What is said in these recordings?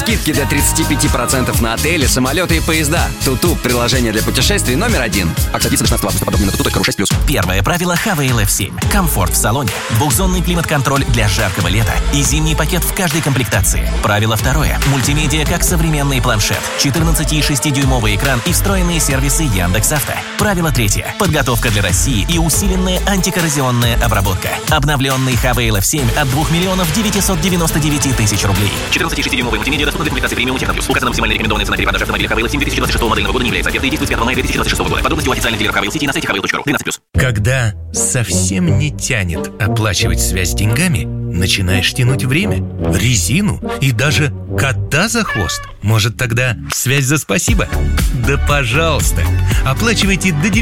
Скидки до 35% на отели, самолеты и поезда. Туту – приложение для путешествий номер 1. Акция длится до 16 августа. Подробнее на tutu.ru 6+. Первое правило Havail F7. Комфорт в салоне. Двухзонный климат-контроль для жаркого лета и зимний пакет в каждой комплектации. Правило второе. Мультимедиа как современный планшет. 14,6-дюймовый экран и встроенные сервисы Яндекс.Авто. Правило третье. Подготовка для России и усиленная антикоррозионная обработка. Обновленный Havail F7 от 2 999 000 рублей. 14,6-дюймовый мультимедиа доступны в комплектации премиум Техно Плюс. Указана максимальная рекомендованная цена перепродажи автомобиля Havail F7 2026 модельного года не является офертой и действует с 5 мая 2026 года. Подробности у официальных дилеров Havail City на сайте havail.ru. 13+. Когда совсем не тянет оплачивать связь деньгами, начинаешь тянуть время, резину и даже кота за хвост. Может, тогда связь за спасибо? Да пожалуйста! Оплачивайте до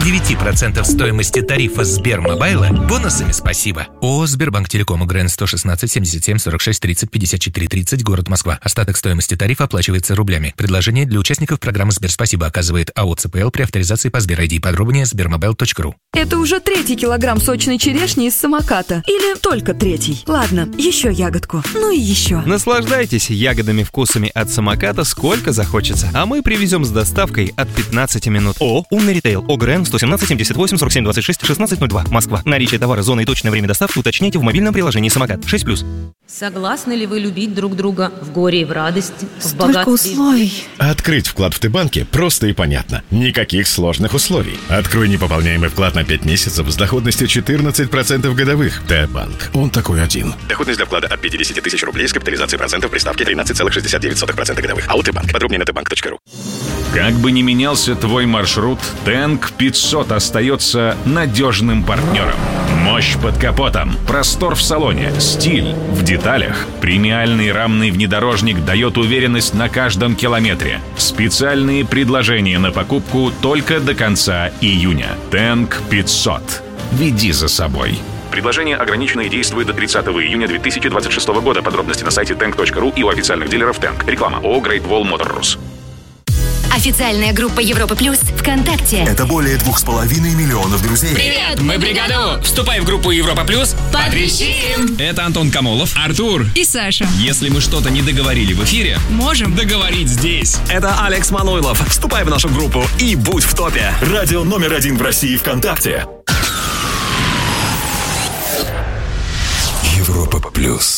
99% стоимости тарифа Сбермобайла бонусами спасибо. ООО «Сбербанк Телеком», УГРН 116 77 46 30 54 30, город Москва. Остаток стоимости тарифа оплачивается рублями. Предложение для участников программы «Сберспасибо» оказывает АО «ЦПЛ» при авторизации по Сбер-ID. Подробнее sbermobile.ru. Это уже 3-й килограмм сочной черешни из самоката. Или только 3-й? Ладно, еще ягодку. Ну и еще. Наслаждайтесь ягодными вкусами от самоката сколько захочется. А мы привезем с доставкой от 15 минут. ООО «Умный ритейл». ОГРН 117 78 47 26 1602. Москва. Наличие товара, зона и точное время доставки уточняйте в мобильном приложении «Самокат». 6+. Согласны ли вы любить друг друга в горе и в радости, в Столько богатстве? условий. Открыть вклад в Т-банке просто и понятно. Никаких сложных условий. Открой непополняемый вклад на 5 месяцев с доходностью 14% годовых. Т-банк. Он такой один. Доходность для вклада от 50 тысяч рублей с капитализацией процентов при ставке 13,69% годовых. АО «Т-банк». Подробнее на tbank.ru. Как бы ни менялся твой маршрут, Тэнк 500 остается надежным партнером. Мощь под капотом, простор в салоне, стиль в деталях. Премиальный рамный внедорожник дает уверенность на каждом километре. Специальные предложения на покупку только до конца июня. Тэнк 500. Веди за собой. Предложение ограничено и действует до 30 июня 2026 года. Подробности на сайте tank.ru и у официальных дилеров Тэнк. Реклама ООО Great Wall Motor Rus. Официальная группа Европа Плюс ВКонтакте. Это более 2,5 миллионов друзей. Привет, мы бригада У. Вступай в группу Европа Плюс. Потрещим! Это Антон Камолов, Артур и Саша. Если мы что-то не договорили в эфире, можем договорить здесь. Это Алекс Мануйлов. Вступай в нашу группу и будь в топе. Радио номер 1 в России ВКонтакте. Европа Плюс.